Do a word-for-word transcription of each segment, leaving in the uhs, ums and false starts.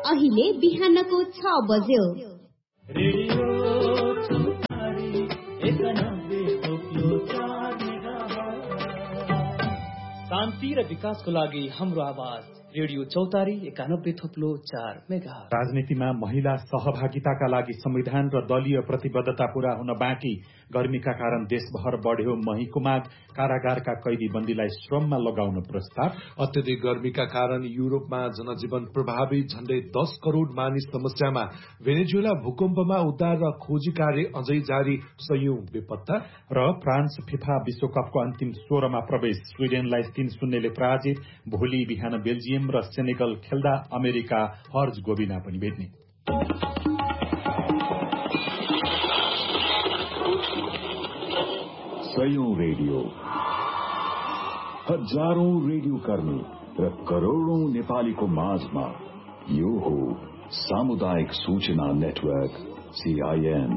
अहिले बिहानको छ बज्यो। शान्ति र विकासको लागि हाम्रो आवाज रेडियो चौतारी एकानब्बे थुप्लो चार मेगा। राजनीतिमा महिला सहभागिताका लागि संविधान र दलीय प्रतिबद्धता पूरा हुन बाँकी। गर्मीका कारण देशभर बढ्यो महीको माग। कारागारका कैदी बन्दीलाई श्रममा लगाउन प्रस्ताव। अत्यधिक गर्मीका कारण युरोपमा जनजीवन प्रभावित। झण्डै दस करोड़ मानिस समस्यामा। भेनेजुएला भूकम्पमा उद्धार र खोजी कार्य अझै जारी। सयौं बेपत्ता। र फ्रान्स फिफा विश्वकपको अन्तिम सोह्रमा प्रवेश। स्वीडेनलाई तीन शून्यले पराजित। भोलि बिहान बेल्जियम र सेनेगल खेल्दा अमेरिका हर्ज गोबिना पनि भेट्ने। सयौं रेडियो, हजारौं रेडियो कर्मी र करोड़ौं नेपालीको माझमा यो हो सामुदायिक सूचना नेटवर्क सीआईएन।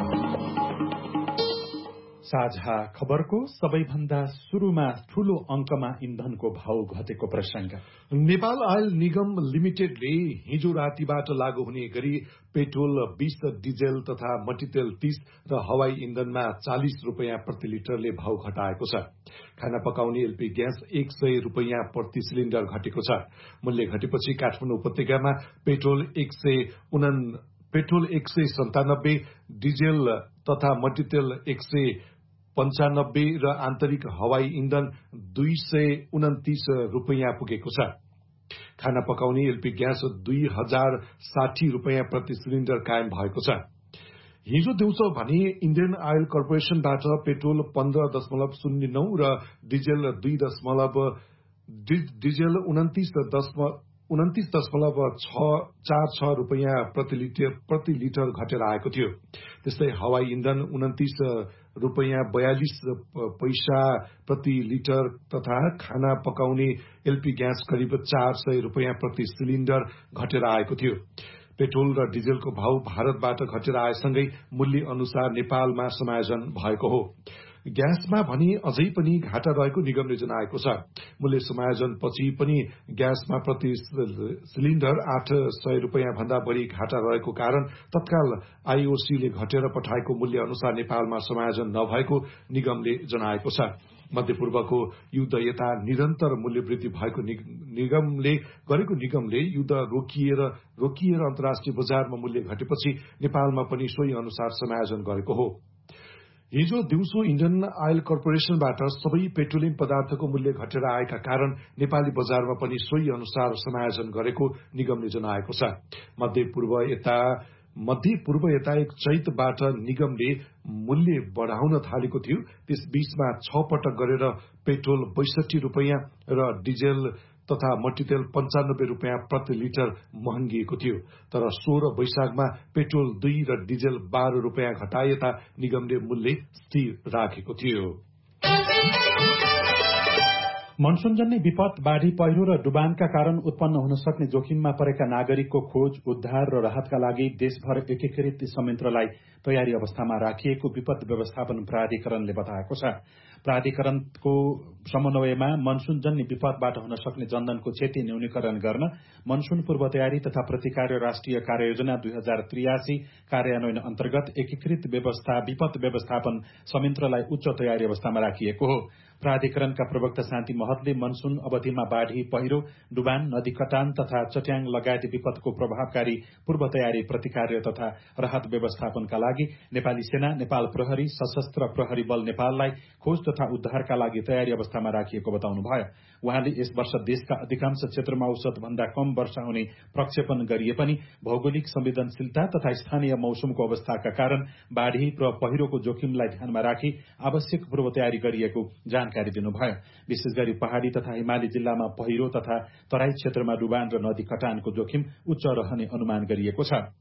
साझा खबरको सबैभन्दा सुरुमा ठूलो अंकमा इन्धनको भाव घटेको प्रसंग। नेपाल आयल निगम लिमिटेडले हिजो रातिबाट लागू हुने गरी पेट्रोल बीस, डिजेल तथा मट्टीतेल तीस र हवाई इन्धनमा चालिस रूपियाँ प्रति लिटरले भाव घटाएको छ। खाना पकाउने एलपी ग्यास एक सय रूपियाँ प्रति सिलिण्डर घटेको छ। मूल्य घटेपछि काठमाडौँ उपत्यकामा पेट्रोल एक सय उना पेट्रोल एक सय सन्तानब्बे, डिजेल तथा मट्टीतेल एक सय पञ्चानब्बे र आन्तरिक हवाई इन्धन दुई सय उन्तिस रूपियाँ पुगेको छ। खाना पकाउने एलपी ग्यास दुई हजार साठी रूपियाँ प्रति सिलिण्डर कायम भएको छ। हिजो दिउँसो भने इण्डियन आयल कर्पोरेशनबाट पेट्रोल पन्ध्र दशमलव शून्य नौ र डिजेल दुई दशमलव डिजेल उन्तिस दशमलव उन्तिस दशमलव चार छ रूपियाँ प्रति लिटर प्रति लिटर घटेर आएको थियो। त्यस्तै हवाई इन्धन उन्तिस रूपियाँ बयालिस पैसा प्रति लिटर तथा खाना पकाउने एलपी ग्यास करिब चार सय रूपियाँ प्रति सिलिण्डर घटेर आएको थियो। पेट्रोल र डिजेलको भाव भारतबाट घटेर आएसँगै मूल्य अनुसार नेपालमा समायोजन भएको हो। ग्यासमा भने अझै पनि घाटा रहेको निगमले जनाएको छ। मूल्य समायोजन पछि पनि ग्यासमा प्रति सिलिण्डर आठ सय रूपियाँ भन्दा बढ़ी घाटा रहेको कारण तत्काल आईओसीले घटेर पठाएको मूल्य अनुसार नेपालमा समायोजन नभएको निगमले जनाएको छ। मध्यपूर्वको युद्ध यता निरन्तर मूल्य वृद्धि भएको निगमले गरेको निगमले युद्ध रोकिएर रोकिएर अन्तर्राष्ट्रिय बजारमा मूल्य घटेपछि नेपालमा पनि सोही अनुसार समायोजन गरेको हो। हिजो दिउँसो इण्डियन आयल कर्पोरेशनबाट सबै पेट्रोलियम पदार्थको मूल्य घटेर आएका कारण नेपाली बजारमा पनि सोही अनुसार समायोजन गरेको निगमले जनाएको छ। मध्य पूर्व यता मध्य पूर्व यता एक चैतबाट निगमले मूल्य बढ़ाउन थालेको थियो। त्यस बीचमा छ पटक गरेर पेट्रोल बैसठी रूपियाँ र डिजेल तथा मट्टीतेल पञ्चानब्बे रूपियाँ प्रति लिटर महँगिएको थियो। तर सोह्र वैशाखमा पेट्रोल दुई र डिजेल बाह्र रूपियाँ घटाए यता निगमले मूल्य स्थिर राखेको थियो। मनसूनजन्य विपद, बाढ़ी, पहिरो र डुबानका कारण उत्पन्न हुन सक्ने जोखिममा परेका नागरिकको खोज, उद्धार र राहतका लागि देशभर एकीकृत संयन्त्रलाई तयारी अवस्थामा राखिएको विपद व्यवस्थापन प्राधिकरणले बताएको छ। प्राधिकरणको समन्वयमा मनसूनजन्य विपदबाट हुन सक्ने जनधनको क्षति न्यूनीकरण गर्न मनसून पूर्व तयारी तथा प्रतिकार राष्ट्रिय कार्ययोजना दुई हजार त्रियासी कार्यान्वयन अन्तर्गत एकीकृत व्यवस्था विपद व्यवस्थापन संयन्त्रलाई उच्च तयारी अवस्थामा राखिएको हो। प्राधिकरणका प्रवक्ता शान्ति महतले मनसून अवधिमा बाढ़ी, पहिरो, डुबान, नदी कटान तथा चट्याङ लगायत विपदको प्रभावकारी पूर्व तयारी, प्रतिकार तथा राहत व्यवस्थापनका लागि नेपाली सेना, नेपाल प्रहरी, सशस्त्र प्रहरी बल नेपाललाई खोज तथा उद्धारका लागि तयारी अवस्थामा राखिएको बताउनुभयो। उहाँले यस वर्ष देशका अधिकांश क्षेत्रमा औसत भन्दा कम वर्षा हुने प्रक्षेपण गरिए पनि भौगोलिक संवेदनशीलता तथा स्थानीय मौसमको अवस्थाका कारण बाढ़ी र पहिरोको जोखिमलाई ध्यानमा राखी आवश्यक पूर्व तयारी गरिएको जानकारी दिनुभयो। विशेष गरी पहाड़ी तथा हिमाली जिल्लामा पहिरो तथा तराई क्षेत्रमा डुबान र नदी कटानको जोखिम उच्च रहने अनुमान गरिएको छ।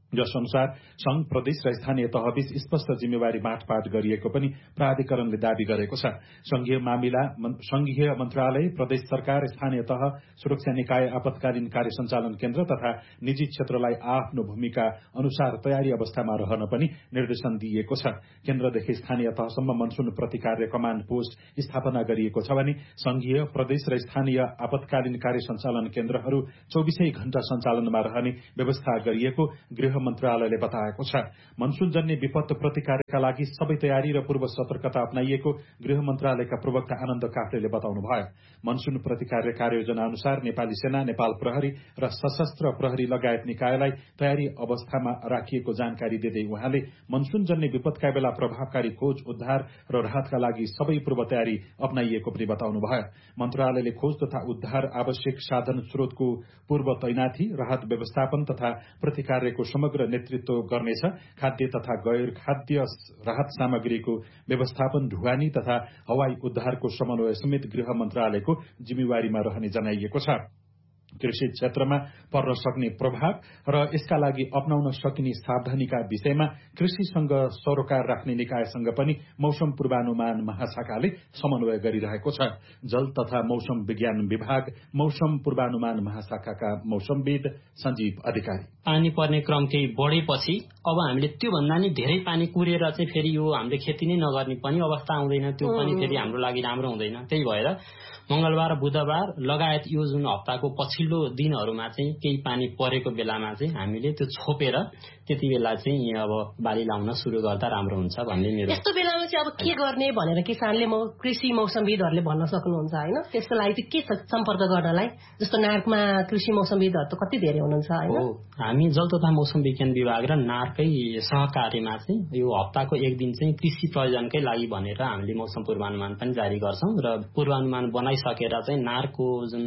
जस अनुसार संघ, प्रदेश र स्थानीय तहबीच स्पष्ट जिम्मेवारी बाँडफाँड गरिएको पनि प्राधिकरणले दावी गरेको छ। संघीय मामिला संघीय मन्त्रालय, प्रदेश सरकार, स्थानीय तह, सुरक्षा निकाय, आपतकालीन कार्य सञ्चालन केन्द्र तथा निजी क्षेत्रलाई आफ्नो भूमिका अनुसार तयारी अवस्थामा रहन पनि निर्देशन दिइएको छ। केन्द्रदेखि स्थानीय तहसम्म मनसुन प्रतिकार्य कमाण्ड पोस्ट स्थापना गरिएको छ भने संघीय, प्रदेश र स्थानीय आपतकालीन कार्य सञ्चालन केन्द्रहरू चौबिसै घण्टा सञ्चालनमा रहने व्यवस्था गरिएको गृह मन्त्रालयले बताएको छ। मनसुनजन्य विपद प्रतिकारका लागि सबै तयारी र पूर्व सतर्कता अपनाइएको गृह मन्त्रालयका प्रवक्ता आनन्द काफ्लेले बताउनुभयो। मनसुन प्रतिकार्य कार्ययोजना अनुसार नेपाली सेना, नेपाल प्रहरी र सशस्त्र प्रहरी लगायत निकायलाई तयारी अवस्थामा राखिएको जानकारी दिँदै उहाँले मनसुनजन्य विपदका बेला प्रभावकारी खोज, उद्धार र राहतका लागि सबै पूर्व तयारी अपनाइएको पनि बताउनुभयो। मन्त्रालयले खोज तथा उद्धार, आवश्यक साधन स्रोतको पूर्व तैनाथी, राहत व्यवस्थापन तथा प्रतिकार्यको समग्र नेतृत्व गर्नेछ। खाद्य तथा गैर खाद्य राहत सामग्रीको व्यवस्थापन, ढुवानी तथा हवाई उद्धारको समन्वय समेत गृह मन्त्रालयको जिम्मेवारीमा रहने जनाइएको छ। कृषि क्षेत्रमा पर्न सक्ने प्रभाव र यसका लागि अपनाउन सकिने सावधानीका विषयमा कृषिसँग सरोकार राख्ने निकायसँग पनि मौसम पूर्वानुमान महाशाखाले समन्वय गरिरहेको छ। जल तथा मौसम विज्ञान विभाग मौसम पूर्वानुमान महाशाखाका मौसमविद सञ्जीव अधिकारी, पानी पर्ने क्रम केही बढेपछि अब हामीले त्योभन्दा नि धेरै पानी कुरेर चाहिँ फेरि यो हामीले खेती नै नगर्ने पनि अवस्था आउँदैन। त्यो पनि फेरि हाम्रो लागि राम्रो हुँदैन। त्यही भएर मंगलबार, बुधबार लगायत यो जुन हप्ताको पछिल्लो दिनहरूमा चाहिँ केही पानी परेको बेलामा चाहिँ हामीले त्यो छोपेर त्यति बेला चाहिँ अब बाली लाउन सुरु गर्दा राम्रो हुन्छ भन्ने मेरो। यस्तो बेलामा चाहिँ अब के गर्ने भनेर किसानले कृषि मौसमविदहरूले भन्न सक्नुहुन्छ होइन? त्यसको लागि के सम्पर्क गर्नलाई? जस्तो नार्कमा कृषि मौसमविदहरू त कति धेरै हुनुहुन्छ होइन? हामी जल तथा मौसम विज्ञान विभाग र नार्कै सहकार्यमा चाहिँ यो हप्ताको एक दिन चाहिँ कृषि प्रयोजनकै लागि भनेर हामीले मौसम पूर्वानुमान पनि जारी गर्छौं र पूर्वानुमान बनाइसकेर चाहिँ नार्कको जुन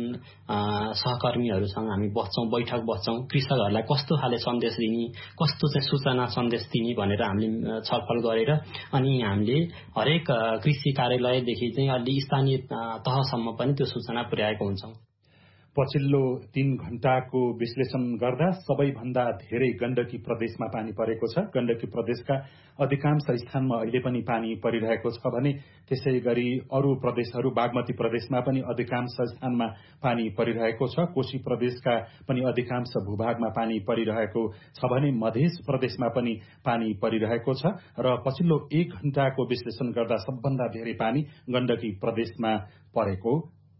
सहकर्मीहरूसँग हामी बस्छौं, बैठक बस्छौं, कृषकहरूलाई कस्तो खाले सन्देश दिने, कस्तो चाहिँ सूचना सन्देश दिने भनेर हामीले छलफल गरेर अनि हामीले हरेक कृषि कार्यालयदेखि चाहिँ अलि स्थानीय तहसम्म पनि त्यो सूचना पुर्याएको हुन्छौं। पछिल्लो तीन घण्टाको विश्लेषण गर्दा सबैभन्दा धेरै गण्डकी प्रदेशमा पानी परेको छ। गण्डकी प्रदेशका अधिकांश स्थानमा अहिले पनि पानी परिरहेको छ भने त्यसै गरी अरू प्रदेशहरू बागमती प्रदेशमा पनि अधिकांश स्थानमा पानी परिरहेको छ। कोशी प्रदेशका पनि अधिकांश भूभागमा पानी परिरहेको छ भने मध्य प्रदेशमा पनि पानी परिरहेको छ र पछिल्लो एक घण्टाको विश्लेषण गर्दा सबभन्दा धेरै पानी गण्डकी प्रदेशमा परेको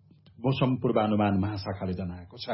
मौसम पूर्वानुमान महाशाखाले जनाएको छ।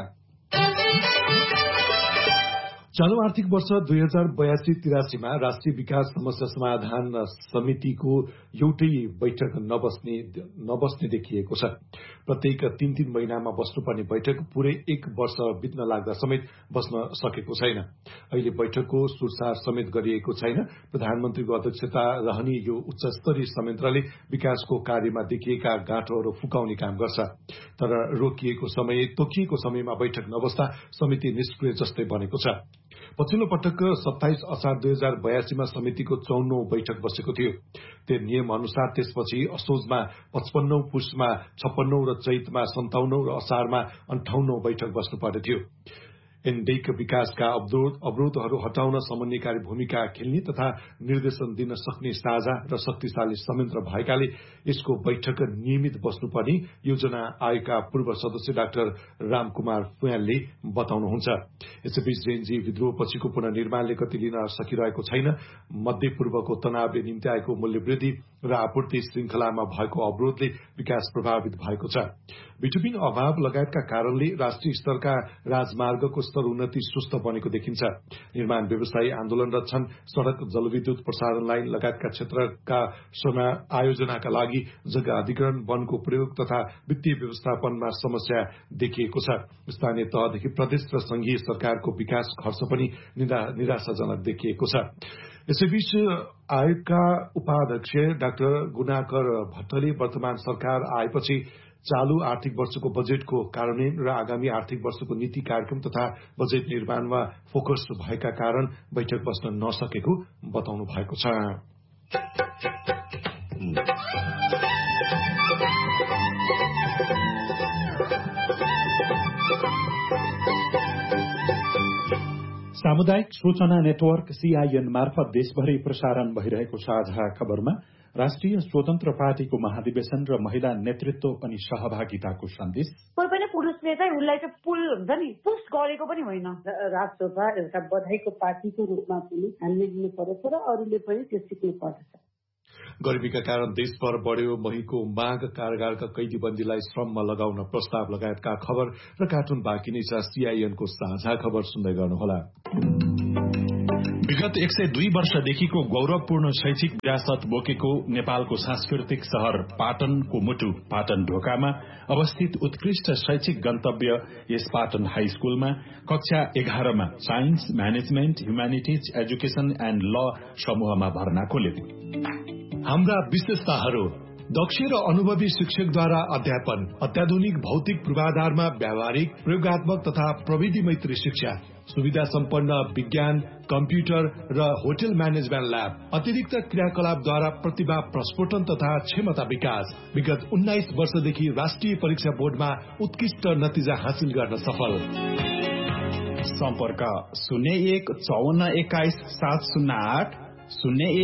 चालू आर्थिक वर्ष दुई हजार बयासी तिरासीमा राष्ट्रिय विकास समस्या समाधान समितिको एउटै बैठक नबस्ने नबस्ने देखिएको छ। प्रत्येक तीन तीन महिनामा बस्नुपर्ने बैठक पूरै एक वर्ष बित्न लाग्दा समेत बस्न सकेको छैन। अहिले बैठकको सुरसार समेत गरिएको छैन। प्रधानमन्त्रीको अध्यक्षता रहने यो उच्च स्तरीय संयन्त्रले विकासको कार्यमा देखिएका गाँठोहरू फुकाउने काम गर्छ। तर रोकिएको समय तोकिएको समयमा बैठक नबस्दा समिति निष्क्रिय जस्तै बनेको छ। पछिल्लो पटक सत्ताइस असार दुई हजार बयासीमा समितिको चौन्नौ बैठक बसेको थियो। त्यो नियम अनुसार त्यसपछि असोजमा पचपन्नौ, पुसमा छप्पन्नौ र चैतमा सन्ताउन्नौ र असारमा अन्ठाउन्नौ बैठक बस्नुपर्ने थियो। एनडेक विकासका अवरोधहरू हटाउन समन्वयकारी भूमिका खेल्ने तथा निर्देशन दिन सक्ने साझा र शक्तिशाली संयन्त्र भएकाले यसको बैठक नियमित बस्नुपर्ने योजना आयोगका पूर्व सदस्य डाक्टर रामकुमार फुयालले बताउनुहुन्छ। यसैबीच जेएनजी विद्रोहपछिको पुनर्निर्माणले गति लिन सकिरहेको छैन। मध्य पूर्वको तनावले निम्ति आएको मूल्यवृद्धि र आपूर्ति श्रृंखलामा भएको अवरोधले विकास प्रभावित भएको छ। बिटुबिन अभाव लगायतका कारणले राष्ट्रिय स्तरका राजमार्गको स्तर उन्नति सुस्त बनेको देखिन्छ। निर्माण व्यवसायी आन्दोलनरत छन्। सड़क, जलविद्युत, प्रसारण लाइन लगायतका क्षेत्रका आयोजनाका लागि जग्गा अधिग्रहण, वनको प्रयोग तथा वित्तीय व्यवस्थापनमा समस्या देखिएको छ। स्थानीय तहदेखि प्रदेश र संघीय सरकारको विकास खर्च पनि निराशाजनक देखिएको छ। यसैबीच आयोगका उपाध्यक्ष डाक्टर गुणाकर भट्टले वर्तमान सरकार आएपछि चालू आर्थिक वर्षको बजेटको कार्यान्वयन र आगामी आर्थिक वर्षको नीति कार्यक्रम तथा बजेट निर्माणमा फोकस भएका कारण बैठक बस्न नसकेको बताउनु भएको छ। सामुदायिक सूचना नेटवर्क सीआईएन मार्फत देशभरि प्रसारण भइरहेको साझा खबरमा राष्ट्रिय स्वतन्त्र पार्टीको महाधिवेशन र महिला नेतृत्व अनि सहभागिताको सन्देश। कोही पनि पुरुषले चाहिँ उसलाई चाहिँ पुल हुन्छ नि पुस गरेको पनि होइन। राष्ट्रसभा एउटा बधाईको पार्टीको रूपमा पनि हामीले लिनु पर्छ र अरूले पनि त्यो सिक्नु पर्छ। गर्मीका कारण देशभर बढ्यो महीको माग, कारागारका कैदीबन्दीलाई श्रममा लगाउन प्रस्ताव लगायतका खबर र कार्टुन बाँकी नै छ। सीआईएनको साझा खबर सुन्दै गर्नुहोला। विगत एक सय दुई वर्षदेखिको गौरवपूर्ण शैक्षिक विरासत बोकेको नेपालको सांस्कृतिक शहर पाटनको मुटु पाटन ढोकामा अवस्थित उत्कृष्ट शैक्षिक गन्तव्य यस पाटन हाई स्कूलमा कक्षा एघारमा science, management, humanities, education and ल समूहमा भर्ना खोल्यो। हाम्रा विशेषताहरू: दक्ष र अनुभवी शिक्षकद्वारा अध्यापन, अत्याधुनिक भौतिक पूर्वाधारमा व्यावहारिक, प्रयोगात्मक तथा प्रविधि मैत्री शिक्षा, सुविधा सम्पन्न विज्ञान, कम्प्युटर र होटल म्यानेजमेन्ट ल्याब, अतिरिक्त क्रियाकलापद्वारा प्रतिभा प्रस्फोटन तथा क्षमता विकास। विगत उन्नाइस वर्षदेखि राष्ट्रिय परीक्षा बोर्डमा उत्कृष्ट नतिजा हासिल गर्न सफल। सम्पर्क शून्य एक चौवन्न एक्काइस सात शून्य आठ शून्य